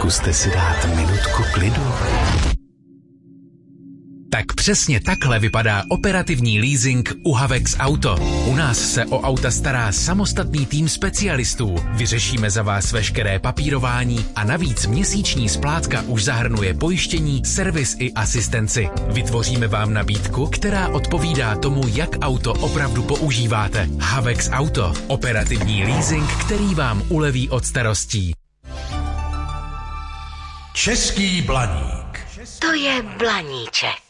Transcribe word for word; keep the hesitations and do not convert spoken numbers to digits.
Zkuste si dát minutku klidu. Tak přesně takhle vypadá operativní leasing u Havex Auto. U nás se o auta stará samostatný tým specialistů. Vyřešíme za vás veškeré papírování a navíc měsíční splátka už zahrnuje pojištění, servis i asistenci. Vytvoříme vám nabídku, která odpovídá tomu, jak auto opravdu používáte. Havex Auto. Operativní leasing, který vám uleví od starostí. Český Blaník. To je Blaníček.